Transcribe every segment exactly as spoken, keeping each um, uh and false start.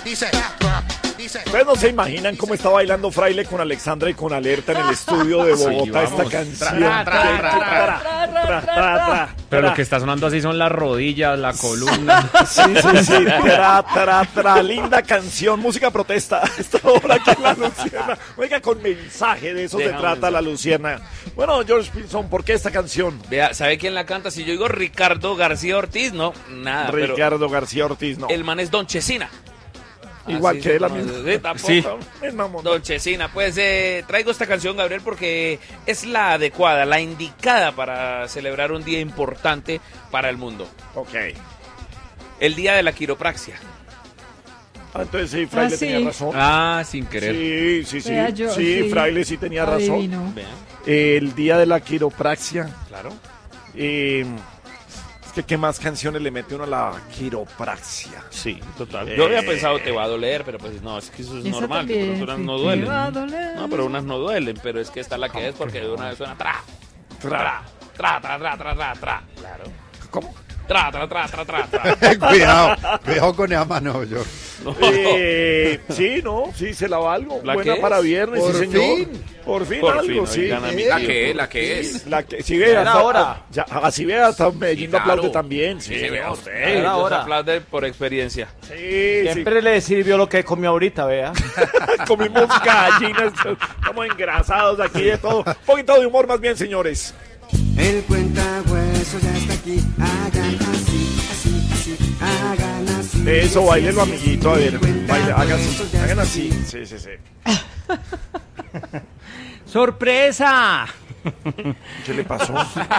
dice, dice. Ustedes no se imaginan cómo está bailando Fraile con Alexandra y con Alerta en el estudio de Bogotá esta canción. Tra, tra, tra, tra, Tra, tra, tra, Pero tra. lo que está sonando así son las rodillas, la columna. Sí, sí, sí. Tra, tra, tra. Linda canción, música protesta. Esta hora aquí en La Luciana. Oiga, con mensaje, de eso Deja se un trata mensaje. La Luciana. Bueno, George Pilson, ¿por qué esta canción? Vea, ¿sabe quién la canta? Si yo digo Ricardo García Ortiz, no, nada. Ricardo García Ortiz, no. Pero el man es Don Chesina. Igual Así que se él, la conoce. misma. Sí, tampoco. Sí. Misma monda. Don Chesina, pues eh, traigo esta canción, Gabriel, porque es la adecuada, la indicada para celebrar un día importante para el mundo. Ok. El día de la quiropraxia. Ah, entonces sí, Fraile Ah, sí. tenía razón. Ah, sin querer. Sí, sí, sí. Vea, yo, sí, sí. Fraile sí tenía razón. Adivino. Vean, El día de la quiropraxia. claro. Eh, es que, ¿qué más canciones le mete uno a la quiropraxia? Sí, total. Eh. Yo había pensado te va a doler, pero pues no, es que eso es Esa normal, que también, unas sí, no te duelen. va a doler. No, pero unas no duelen, pero es que esta es la que es porque de una vez suena tra, tra, tra, tra, tra, tra, tra, tra. Claro. ¿Cómo? Tra, tra, tra, tra, tra, tra. Cuidado, cuidado con esa mano, yo. No, Eh, sí, no, sí, se la valgo. ¿La Buena qué para es? viernes, Por sí, señor. fin. Por fin Por algo, fin, sí. oigan a mi La tío. que es, la que es. La que, si ve, Era hasta, hora. ya, así ve, hasta Medellín Sí, lo aplaude claro. también. Sí, Sí, vea usted. usted. Era hora. aplaude por experiencia. Sí, sí. Siempre le sirvió lo que comió ahorita, vea. Comimos gallinas, estamos engrasados aquí de todo. Un poquito de humor más bien, señores. El cuentahueso ya está aquí. Hagan así, así, así. Hagan así. Eso, bailenlo, amiguito. A ver, baile, hagan así. Hagan así. Sí, sí, sí. ¡Sorpresa! ¿Qué le pasó?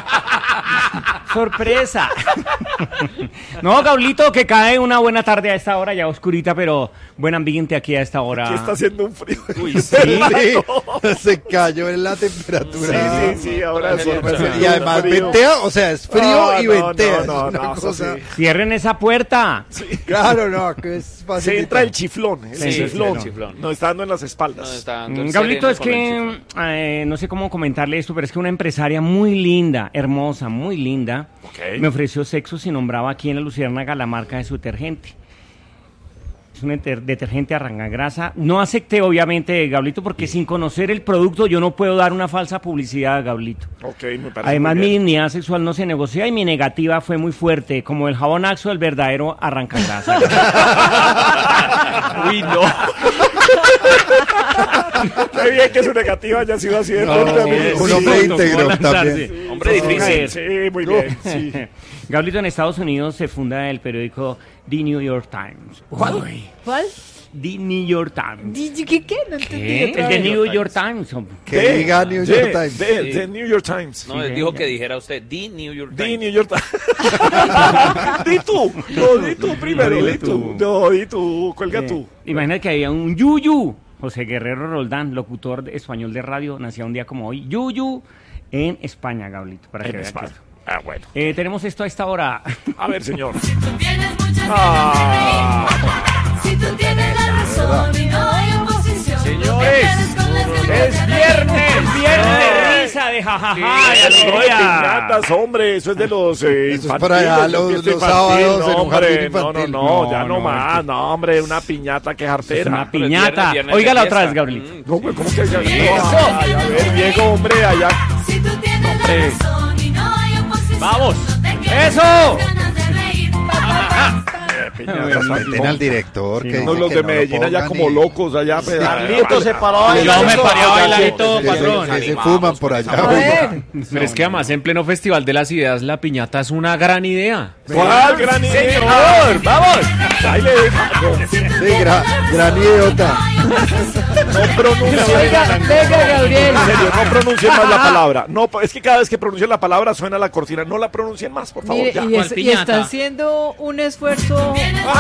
¡Sorpresa! No, Gaulito, que cae una buena tarde a esta hora, ya oscurita, pero buen ambiente aquí a esta hora. Aquí está haciendo un frío. Uy, sí. Sí, se cayó en la temperatura. Sí, sí, sí, ahora sí. me hace Y además frío. ventea, o sea, es frío Ah, y no, ventea. no, no, es una no, eso cosa. sí. Cierren esa puerta. Claro, no, que es fácil. Se entra el chiflón, el Sí, chiflón. el chiflón. No está dando en las espaldas. No, está dando Mm, el Gaulito, sereno es con el que chiflón. eh, no sé cómo comentarle esto, pero es que una empresaria muy linda, hermosa, muy linda, Ok. me ofreció sexo si nombraba aquí en la Luciérnaga la marca de su detergente. Es un enter- detergente arrancagrasa. No acepté, obviamente, Gaulito, porque sin conocer el producto yo no puedo dar una falsa publicidad, Gaulito. Ok, me parece Además, muy mi bien. dignidad sexual no se negocia y mi negativa fue muy fuerte, como el jabón Axo, el verdadero arrancagrasa. Uy, no. Qué bien que su negativa haya sido así de No, fuerte, sí, amigo. un Sí, hombre sí, íntegro lanzarse. también. Hombre difícil. Sí, muy bien. Sí. Gaulito, en Estados Unidos se funda el periódico The New York Times. Uy, ¿Cuál? The New York Times. ¿Qué? ¿Qué? ¿Qué? No entendí. ¿Qué? otra El The vez. New York Times. hombre. Que De- diga New de- York Times. de- Sí. de New York Times. No, él Sí, dijo ya. que dijera usted, The New York Di Times. New York Times. Di tú. No, di tú primero. No, di Di tú. tú. No, di tú. Cuelga Eh, tú. Imagínate que había un Yuyu, José Guerrero Roldán, locutor de- español de radio, nacía un día como hoy. Yuyu en España, Gaulito, para que En veas España. que- Ah, bueno. Eh, tenemos esto a esta hora. A ver, señor. Tienes muchas Ah. ganas de reír. Si tú tienes la razón y no hay oposición. Señores, es viernes, viernes de risa, de jajaja, de No de alegría. piñatas, hombre, eso es de los eh, Eso es para allá, infantiles, los- fiesta los infantil, sábados en un hombre, jardín no, no, infantil. no, ya No, no, no, más, es que- no, hombre, una piñata que Es jartera. una Pero es piñata. viernes, viernes de Óigala otra fiesta. vez, Gabrielito. Mm. No, pues, ¿cómo que ya? Ay, a ver, Diego, hombre, allá. Si tú tienes Hombre. la razón y no hay oposición. Vamos. No te quedes ¡Eso! con ganas de reír. Eh, piñata, Respeten no. al director. que No, dice los que de no lo Medellín allá pongan como y- locos allá. pues, Carlito se paró Sí, ahí. Yo me paré a bailar y todo, que se- patrón. que se fuman por allá. A ver. Pero es que además en pleno Festival de las Ideas la piñata es una gran idea. ¿Cuál gran señor? Vamos. Ahí le deja. Sí, gra- gran idiota. No pronuncien. Venga, venga, Gabriel. En serio, no pronuncien más la palabra. No, es que cada vez que pronuncien la palabra suena la cortina. No la pronuncien más, por favor. Mire, ya. y, ¿cuál es- y piñata? está haciendo un esfuerzo.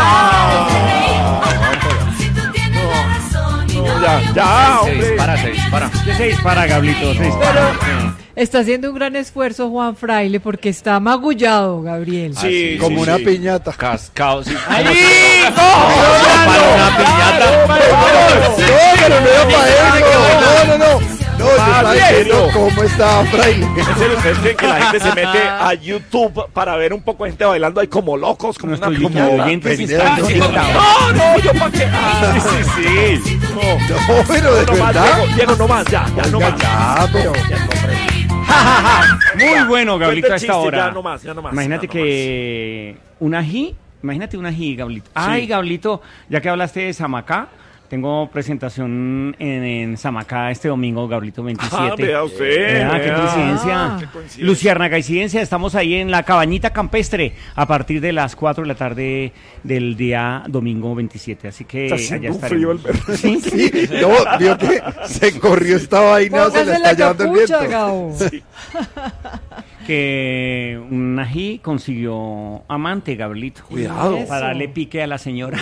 Si tú tienes la razón y no No, ya, hay ya, Se hombre. dispara, se dispara. ¿Qué se dispara, Gablito? Se dispara. Está haciendo un gran esfuerzo Juan Fraile porque está magullado, Gabriel. Sí, Como sí, una sí. piñata. Cascado. Sí. ¡Ahí! Para una piñata. No, pero no era para eso. No, no, no. No, yo estaba ¿en serio? diciendo cómo estaba Fraile. En serio, ¿ustedes creen que la gente se mete a YouTube para ver un poco de gente bailando ahí como locos, como Nuestros una piñata? oyentes pendejo, están no, excitados. No, no, yo para qué. No, pero de No más, verdad. Diego, Diego, no más, ya, ya, no Oiga, más. ya, pero. Muy bueno, Gablito, Cuenta a el esta chiste, hora. ya no más, ya no más, Imagínate ya no que un ají, imagínate un ají, Gablito. Ay, Gablito, ya que hablaste de Samacá, tengo presentación en, en Samacá este domingo, Gablito veintisiete. Ah, vea usted, Vea, qué vea. coincidencia. Qué coincidencia. Luciérnaga, coincidencia, estamos ahí en la Cabañita Campestre a partir de las cuatro de la tarde del día domingo veintisiete. Así que Está allá haciendo un estaremos. frío el perro. Sí. Sí, no, vio que se corrió esta vaina, se la Póngase está la llevando el capucha, viento. Gabo. Que un ají consiguió amante, Gablito. Cuidado. Eso. Para darle pique a la señora.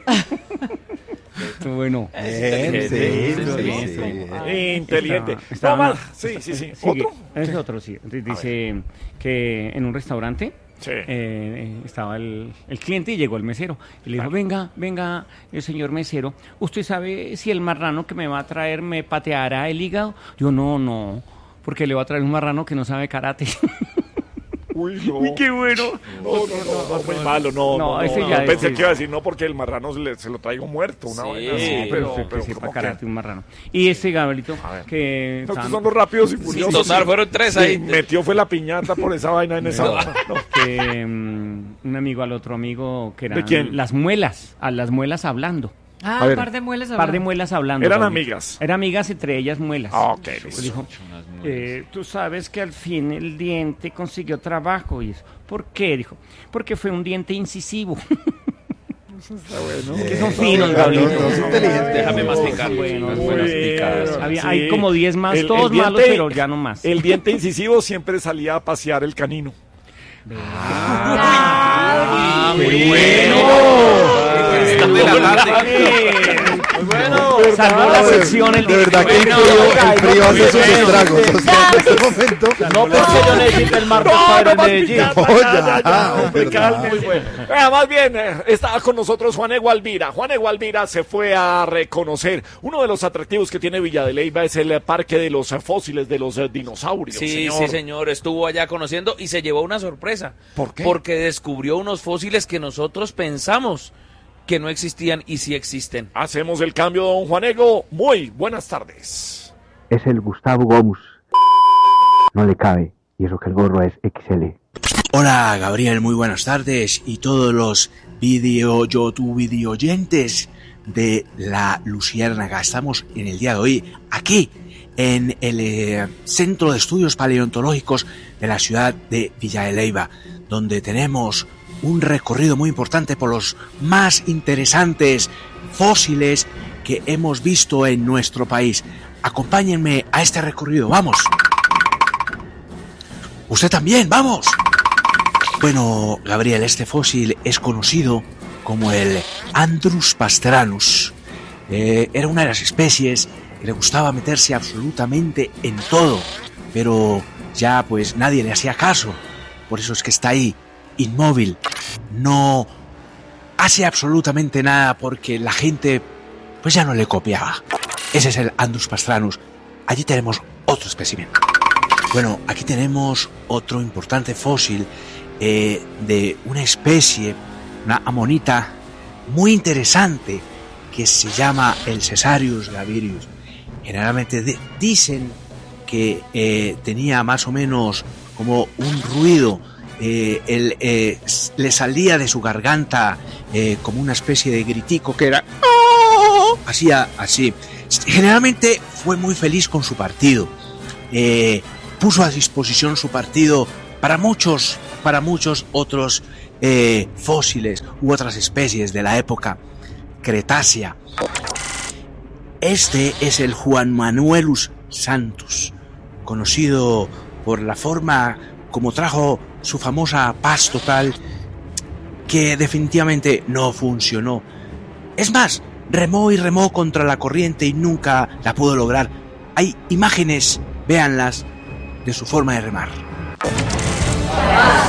Bueno. Bien, sí, Inteligente, sí, bien, sí. Eh, Inteligente. Está- está- no más. Sí, sí, sí. Sigue. ¿Otro? Es otro, sí. D- Dice que en un restaurante Sí. eh, eh, estaba el, el cliente y llegó el mesero. Y le dijo, venga, venga, el señor mesero, ¿usted sabe si el marrano que me va a traer me pateará el hígado? Yo, no, no, porque le va a traer un marrano que no sabe karate. Uy, no. Uy, qué bueno. No, no, no, no, muy malo, no, No, no, no, ese no, ya pensé es- que iba a decir no porque el marrano se, le- se lo traigo muerto, una Sí, vaina así, sí, pero, que pero sepa ¿cómo karate, que? un marrano. Y este Gabrielito, A ver. que... No, estos tan- son los rápidos y Sí, furiosos. total, fueron tres ahí. Sí, metió fue la piñata por esa vaina en esa hora. No. que mm, un amigo al otro amigo que eran ¿De quién? las muelas, a las muelas hablando. Ah, A ver. par de muelas. Par de hablando. muelas hablando. Eran Gabriel. amigas. Eran amigas, entre ellas muelas. Ah, ok, Pues listo. dijo, eh, tú sabes que al fin el diente consiguió trabajo. Y eso, ¿por qué? Dijo, porque fue un diente incisivo. que son finos, no, Gabriel. no, no, es inteligente. Déjame masticar. Bueno, Unas Muy buenas bien. picadas. Había- Sí. Hay como diez más, El- todos el diente- malos, pero ya no más. El diente incisivo siempre salía a pasear el canino. Ah, muy Qué bueno. Está de la tarde. Bueno, Salvó la sección el De verdad que el Bueno, frío, oiga, el frío hace sus bueno. estragos. O sea, en este momento. No porque yo necesito el martes No, para ir no al más Medellín. piñata, Oh, ya, ya, ya, ya, es hombre, verdad. calma, muy bueno. Vea, más bien, eh, estaba con nosotros Juan Egualvira. Juan Egualvira se fue a reconocer. Uno de los atractivos que tiene Villa de Leyva es el eh, parque de los eh, fósiles de los eh, dinosaurios. Sí, señor. sí, señor. Estuvo allá conociendo y se llevó una sorpresa. ¿Por qué? Porque descubrió unos fósiles que nosotros pensamos que no existían y sí existen. Hacemos el cambio, don Juan Ego. Muy buenas tardes. Es el Gustavo Gomus. No le cabe, y eso que el gorro es equis ele. Hola Gabriel, muy buenas tardes y todos los video YouTube video oyentes de la Luciérnaga. Estamos en el día de hoy aquí en el eh, Centro de Estudios Paleontológicos de la ciudad de Villa de Leyva, donde tenemos un recorrido muy importante por los más interesantes fósiles que hemos visto en nuestro país. Acompáñenme a este recorrido, vamos. Usted también, vamos. Bueno, Gabriel, este fósil es conocido como el Andrus pastranus. Eh, era una de las especies que le gustaba meterse absolutamente en todo, pero ya pues nadie le hacía caso. Por eso es que está ahí, inmóvil. No hace absolutamente nada porque la gente pues ya no le copiaba. Ese es el Andrus pastranus. Allí tenemos otro espécimen. Bueno, aquí tenemos otro importante fósil eh, de una especie, una amonita muy interesante que se llama el Cesarius gavirius. Generalmente de- dicen que eh, tenía más o menos como un ruido, eh, el, eh, s- le salía de su garganta eh, como una especie de gritico que era... Hacía así. Generalmente fue muy feliz con su partido. Eh, puso a disposición su partido para muchos, para muchos otros eh, fósiles u otras especies de la época Cretácea. Este es el Juan Manuelus santus, conocido por la forma como trajo su famosa paz total, que definitivamente no funcionó. Es más, remó y remó contra la corriente y nunca la pudo lograr. Hay imágenes, véanlas, de su forma de remar.